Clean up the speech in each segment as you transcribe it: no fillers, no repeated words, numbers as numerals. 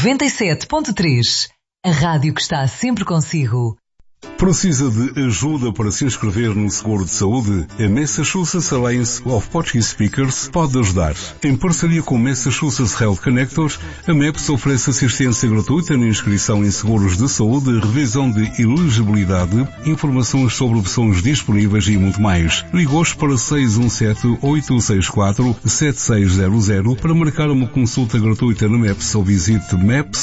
97.3, a rádio que está sempre consigo. Precisa de ajuda para se inscrever no seguro de saúde? A Massachusetts Alliance of Portuguese Speakers pode ajudar. Em parceria com Massachusetts Health Connectors, a MAPS oferece assistência gratuita na inscrição em seguros de saúde, revisão de elegibilidade, informações sobre opções disponíveis e muito mais. Ligue-os para 617-864-7600 para marcar uma consulta gratuita na MAPS ou visite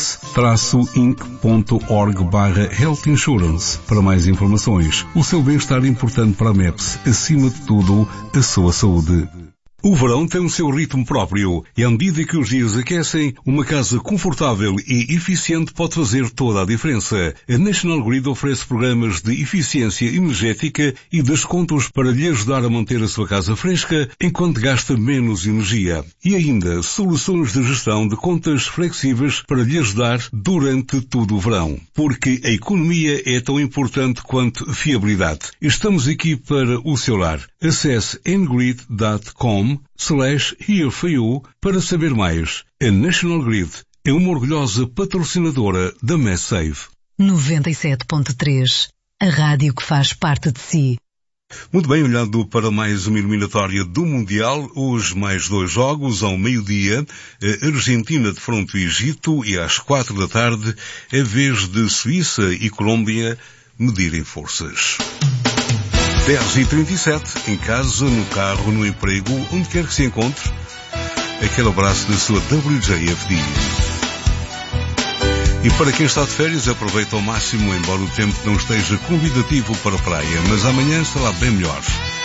maps-inc.org/health insurance. Para mais informações, o seu bem-estar é importante para a MAPS, acima de tudo, a sua saúde. O verão tem o seu ritmo próprio e à medida que os dias aquecem, uma casa confortável e eficiente pode fazer toda a diferença. A National Grid oferece programas de eficiência energética e descontos para lhe ajudar a manter a sua casa fresca enquanto gasta menos energia. E ainda, soluções de gestão de contas flexíveis para lhe ajudar durante todo o verão. Porque a economia é tão importante quanto a fiabilidade. Estamos aqui para o seu lar. Acesse ngrid.com/here for you para saber mais. A National Grid é uma orgulhosa patrocinadora da MassSave. 97.3, a rádio que faz parte de si. Muito bem, olhando para mais uma eliminatória do Mundial, hoje mais 2 jogos, ao meio-dia, a Argentina defronta o Egito e às 4 da tarde, a vez de Suíça e Colômbia medirem forças. 10h37, em casa, no carro, no emprego, onde quer que se encontre, aquele abraço da sua WJFD. E para quem está de férias, aproveita ao máximo, embora o tempo não esteja convidativo para a praia, mas amanhã será bem melhor.